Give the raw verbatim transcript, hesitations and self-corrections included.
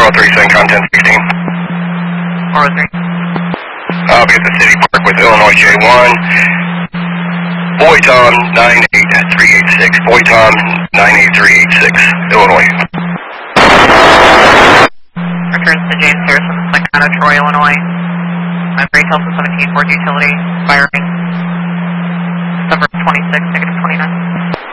four oh three, send content sixteen. four oh three. I'll be at the City Park with Illinois J one. Boy Tom nine eight three eight six. Boy Tom nine eight three eight six. Illinois. Returns to James Harrison, Staccato, Troy, Illinois. My Great Hills seventeen Ford Utility, firing. December twenty-sixth, negative twenty-nine.